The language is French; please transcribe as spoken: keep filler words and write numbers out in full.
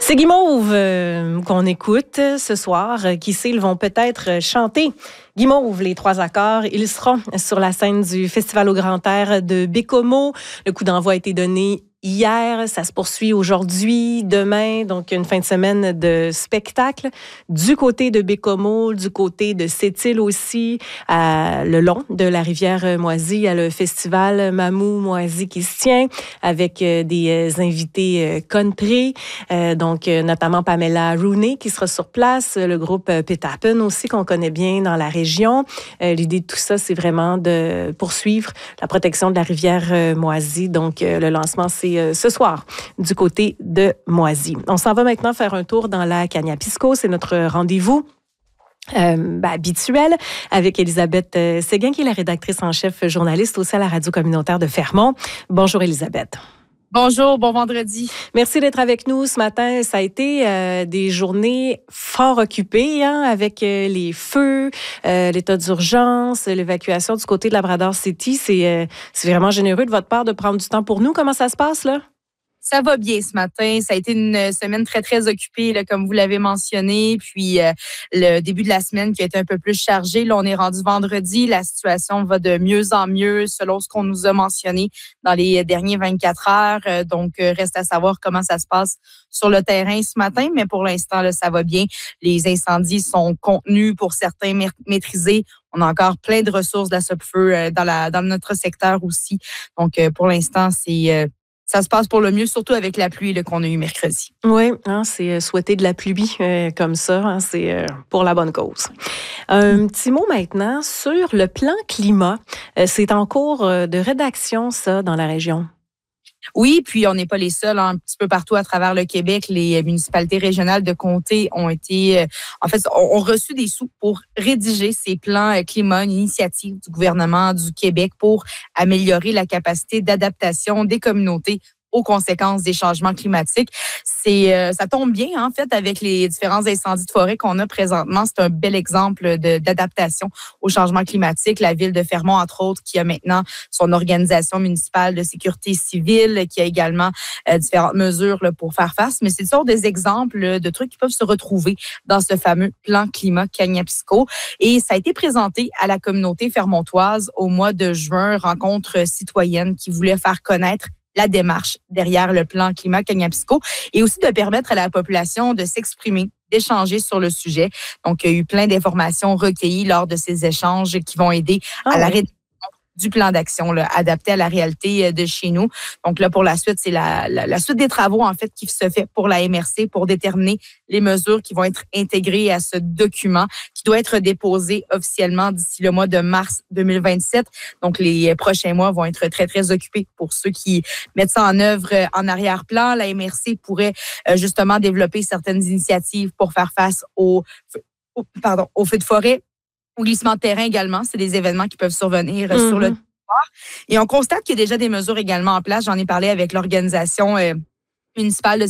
C'est Guimauve euh, qu'on écoute ce soir. Qui sait, ils vont peut-être chanter Guimauve, les trois accords. Ils seront sur la scène du Festival au Grand Air de Baie-Comeau. Le coup d'envoi a été donné hier. Ça se poursuit aujourd'hui, demain. Donc, une fin de semaine de spectacle du côté de Baie-Comeau, du côté de Sept-Îles aussi, à, le long de la rivière Moisy. Il y a le festival Mamou-Moisy qui se tient avec euh, des euh, invités euh, country. Euh, donc, euh, notamment Pamela Rooney qui sera sur place. Le groupe euh, Pit Happen aussi qu'on connaît bien dans la région. Euh, l'idée de tout ça, c'est vraiment de poursuivre la protection de la rivière euh, Moisy. Donc, euh, le lancement, c'est ce soir du côté de Moisy. On s'en va maintenant faire un tour dans la Kaniapisco. C'est notre rendez-vous euh, ben, habituel avec Elisabeth Séguin, qui est la rédactrice en chef journaliste aussi à la radio communautaire de Fermont. Bonjour Elisabeth. Bonjour, bon vendredi. Merci d'être avec nous ce matin. Ça a été euh, des journées fort occupées hein, avec euh, les feux, euh, l'état d'urgence, l'évacuation du côté de Labrador City. C'est, euh, c'est vraiment généreux de votre part de prendre du temps pour nous. Comment ça se passe là? Ça va bien ce matin. Ça a été une semaine très, très occupée, là, comme vous l'avez mentionné. Puis, euh, le début de la semaine qui a été un peu plus chargé. Là, on est rendu vendredi. La situation va de mieux en mieux selon ce qu'on nous a mentionné dans les derniers vingt-quatre heures. Euh, donc, euh, reste à savoir comment ça se passe sur le terrain ce matin. Mais pour l'instant, là, ça va bien. Les incendies sont contenus, pour certains maîtrisés. On a encore plein de ressources d'assope-feu euh, dans, la, dans notre secteur aussi. Donc, euh, pour l'instant, c'est... Euh, Ça se passe pour le mieux, surtout avec la pluie là, qu'on a eue mercredi. Oui, hein, c'est souhaiter de la pluie euh, comme ça, hein, c'est euh, pour la bonne cause. Un petit mot maintenant sur le plan climat. Euh, c'est en cours de rédaction, ça, dans la région. Oui, puis on n'est pas les seuls. Hein, un petit peu partout à travers le Québec, les municipalités régionales de comté ont été, euh, en fait, ont, ont reçu des sous pour rédiger ces plans euh, climat, une initiative du gouvernement du Québec pour améliorer la capacité d'adaptation des communautés aux conséquences des changements climatiques. C'est, euh, ça tombe bien, en fait, avec les différents incendies de forêt qu'on a présentement. C'est un bel exemple de, d'adaptation au changement climatique. La ville de Fermont, entre autres, qui a maintenant son organisation municipale de sécurité civile, qui a également euh, différentes mesures là, pour faire face. Mais c'est toujours des exemples de trucs qui peuvent se retrouver dans ce fameux plan climat Kaniapisco. Et ça a été présenté à la communauté fermontoise au mois de juin, rencontre citoyenne qui voulait faire connaître la démarche derrière le plan climat Kaniapisco et aussi de permettre à la population de s'exprimer, d'échanger sur le sujet. Donc, il y a eu plein d'informations recueillies lors de ces échanges qui vont aider ah à la oui. rédaction du plan d'action là, adapté à la réalité de chez nous. Donc là, pour la suite, c'est la, la, la suite des travaux en fait qui se fait pour la M R C pour déterminer les mesures qui vont être intégrées à ce document qui doit être déposé officiellement d'ici le mois de mars deux mille vingt-sept. Donc les prochains mois vont être très, très occupés pour ceux qui mettent ça en œuvre en arrière-plan. La M R C pourrait euh, justement développer certaines initiatives pour faire face aux, aux, pardon, aux feux de forêt, au glissement de terrain également. C'est des événements qui peuvent survenir mm-hmm. sur le territoire. Et on constate qu'il y a déjà des mesures également en place. J'en ai parlé avec l'organisation euh, municipale de